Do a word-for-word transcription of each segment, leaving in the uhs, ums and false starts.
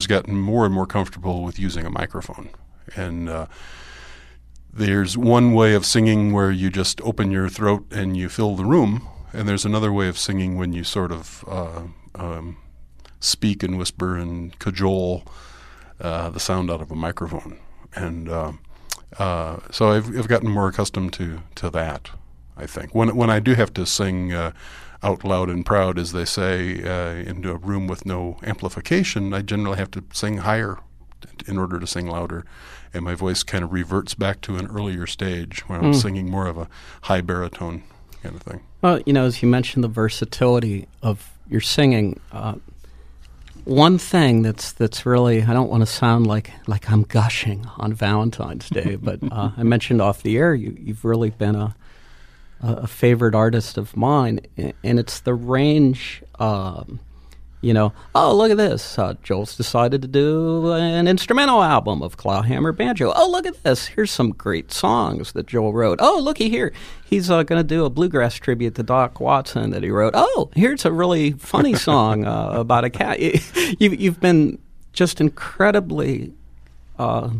gotten more and more comfortable with using a microphone. And uh, there's one way of singing where you just open your throat and you fill the room, and there's another way of singing when you sort of uh, um, speak and whisper and cajole uh, the sound out of a microphone. And uh, uh, so I've, I've gotten more accustomed to, to that, I think. When, when I do have to sing uh, out loud and proud, as they say, uh, into a room with no amplification, I generally have to sing higher in order to sing louder. And my voice kind of reverts back to an earlier stage when I'm mm. singing more of a high baritone kind of thing. Well, you know, as you mentioned, the versatility of your singing, uh, one thing that's that's really, I don't want to sound like, like I'm gushing on Valentine's Day, but uh, I mentioned off the air, you, you've really been a, a favorite artist of mine, and it's the range. Um, You know, oh, look at this. Uh, Joel's decided to do an instrumental album of Clawhammer Banjo. Oh, look at this. Here's some great songs that Joel wrote. Oh, looky here. He's uh, going to do a bluegrass tribute to Doc Watson that he wrote. Oh, here's a really funny song uh, about a cat. You, you've been just incredibly uh,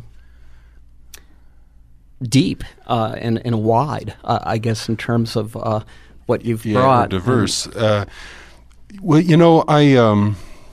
deep uh, and, and wide, uh, I guess, in terms of uh, what you've yeah, brought. diverse. And, uh, Well, you know, I um,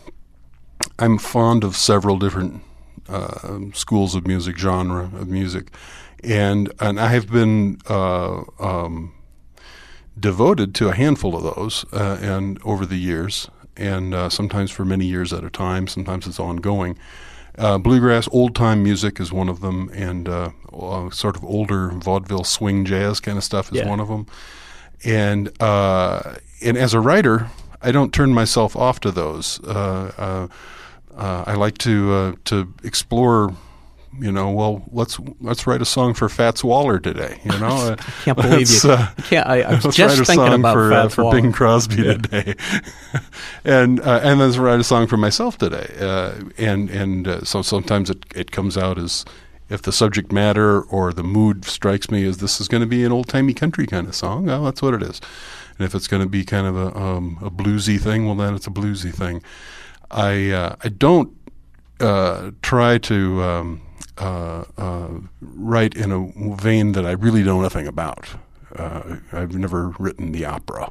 I'm fond of several different uh, schools of music, genre of music, and and I have been uh, um, devoted to a handful of those, uh, and over the years, and uh, sometimes for many years at a time. Sometimes it's ongoing. Uh, bluegrass, old time music is one of them, and uh, uh, sort of older vaudeville swing jazz kind of stuff is yeah. one of them. And uh, and as a writer, I don't turn myself off to those. Uh, uh, uh, I like to uh, to explore. You know, well, let's let's write a song for Fats Waller today. You know, I can't believe you. Uh, I can't. I, I was let's just write a thinking song about for Fats uh, for Waller. Bing Crosby yeah. today, and uh, and let's write a song for myself today. Uh, and and uh, so sometimes it it comes out as, if the subject matter or the mood strikes me as this is going to be an old timey country kind of song, well, that's what it is. And if it's going to be kind of a um, a bluesy thing, well, then it's a bluesy thing. I uh, I don't uh, try to um, uh, uh, write in a vein that I really know nothing about. Uh, I've never written the opera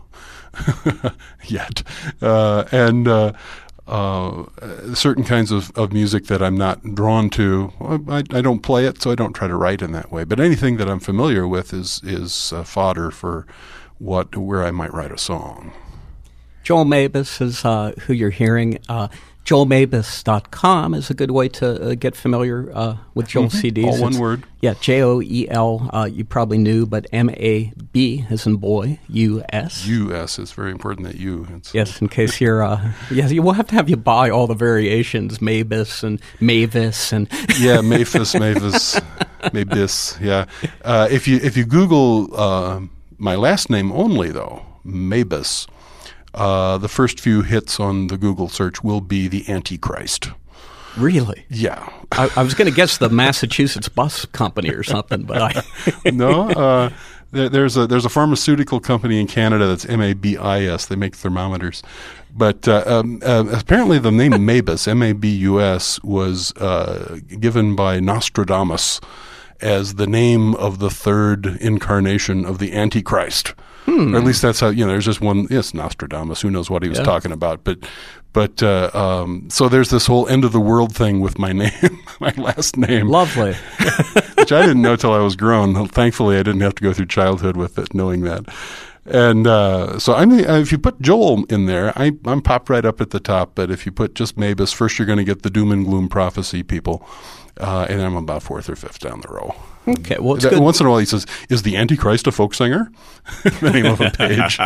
yet, uh, and uh, uh, certain kinds of, of music that I'm not drawn to, I, I don't play it, so I don't try to write in that way. But anything that I'm familiar with is is uh, fodder for what where I might write a song. Joel Mabus is uh, who you're hearing. Uh, Joel Mabus dot com is a good way to uh, get familiar uh, with Joel's mm-hmm. C Ds. All one it's, word. Yeah, J O E L, uh, you probably knew, but M A B as in boy, U S. U S is very important, that U. It's, yes, in case you're, uh, yes, you will have to have you buy all the variations, Mabus and Mavis and... yeah, Mavis, Mavis, Mabis, yeah. Uh, if you if you Google uh, my last name only, though, Mabus, uh, the first few hits on the Google search will be the Antichrist. Really? Yeah. I, I was going to guess the Massachusetts Bus Company or something, but I... no, uh, there, there's a there's a pharmaceutical company in Canada that's M A B I S. They make thermometers. But uh, um, uh, apparently the name Mabus, M A B U S, was uh, given by Nostradamus as the name of the third incarnation of the Antichrist. Hmm. Or at least that's how, you know, there's just one, yes, Nostradamus, who knows what he was yeah. talking about. But, but uh, um, so there's this whole end of the world thing with my name, my last name. Lovely. Which I didn't know till I was grown. Thankfully, I didn't have to go through childhood with it, knowing that. And uh, so I mean, if you put Joel in there, I, I'm popped right up at the top. But if you put just Mabus, first you're going to get the doom and gloom prophecy people. Uh, and I'm about fourth or fifth down the row. Okay, well, it's that, good. Once in a while he says, "Is the Antichrist a folk singer?" The name of a page.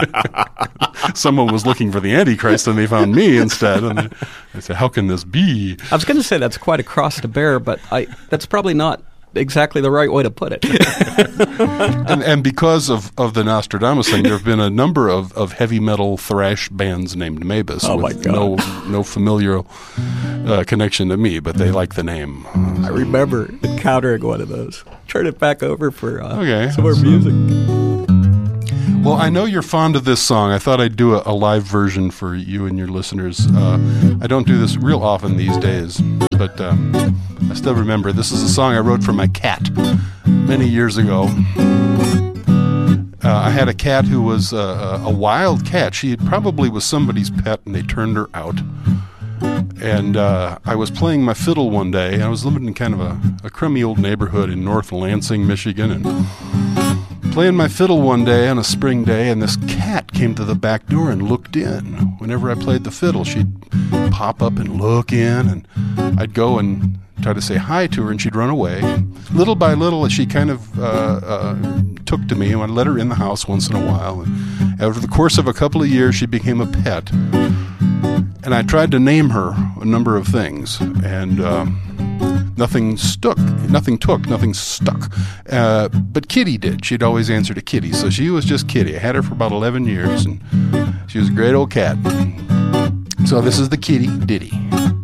Someone was looking for the Antichrist and they found me instead. And I said, "How can this be?" I was going to say that's quite a cross to bear, but I that's probably not exactly the right way to put it. and, and because of, of the Nostradamus thing, there have been a number of, of heavy metal thrash bands named Mabus oh with my God. no no familial uh, connection to me, but they like the name. I remember encountering one of those. Turn it back over for uh, okay. some more music. Well, I know you're fond of this song. I thought I'd do a, a live version for you and your listeners. Uh, I don't do this real often these days, but um, I still remember this is a song I wrote for my cat many years ago. Uh, I had a cat who was uh, a wild cat. She probably was somebody's pet, and they turned her out. And uh, I was playing my fiddle one day, and I was living in kind of a, a crummy old neighborhood in North Lansing, Michigan, and playing my fiddle one day on a spring day, and this cat came to the back door and looked in. Whenever I played the fiddle, she'd pop up and look in, and I'd go and try to say hi to her, and she'd run away. Little by little, she kind of uh, uh, took to me, and I'd let her in the house once in a while. And over the course of a couple of years, she became a pet. And I tried to name her a number of things, and um, nothing stuck. Nothing took. Nothing stuck. Uh, but Kitty did. She'd always answer to Kitty, so she was just Kitty. I had her for about eleven years, and she was a great old cat. So this is the Kitty Ditty.